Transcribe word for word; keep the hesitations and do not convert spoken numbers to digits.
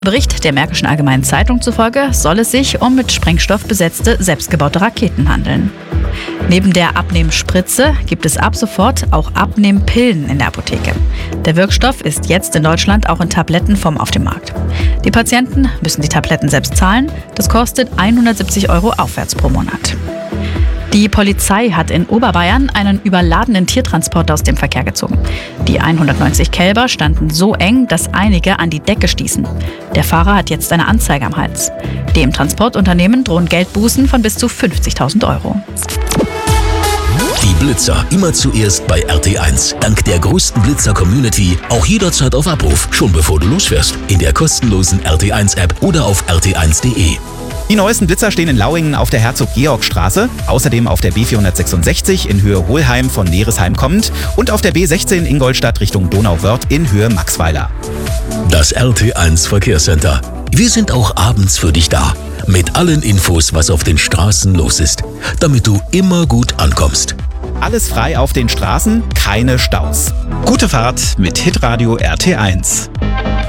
Bericht der Märkischen Allgemeinen Zeitung zufolge soll es sich um mit Sprengstoff besetzte, selbstgebaute Raketen handeln. Neben der Abnehmspritze gibt es ab sofort auch Abnehmpillen in der Apotheke. Der Wirkstoff ist jetzt in Deutschland auch in Tablettenform auf dem Markt. Die Patienten müssen die Tabletten selbst zahlen. Das kostet hundertsiebzig Euro aufwärts pro Monat. Die Polizei hat in Oberbayern einen überladenen Tiertransporter aus dem Verkehr gezogen. Die hundertneunzig Kälber standen so eng, dass einige an die Decke stießen. Der Fahrer hat jetzt eine Anzeige am Hals. Dem Transportunternehmen drohen Geldbußen von bis zu fünfzigtausend Euro. Die Blitzer immer zuerst bei R T eins. Dank der größten Blitzer-Community auch jederzeit auf Abruf, schon bevor du losfährst. In der kostenlosen R T eins App oder auf r t eins punkt de. Die neuesten Blitzer stehen in Lauingen auf der Herzog-Georg-Straße, außerdem auf der B vierhundertsechsundsechzig in Höhe Hohlheim von Neresheim kommend und auf der B sechzehn Ingolstadt Richtung Donauwörth in Höhe Maxweiler. Das R T eins Verkehrscenter. Wir sind auch abends für dich da. Mit allen Infos, was auf den Straßen los ist, damit du immer gut ankommst. Alles frei auf den Straßen, keine Staus. Gute Fahrt mit Hitradio R T eins.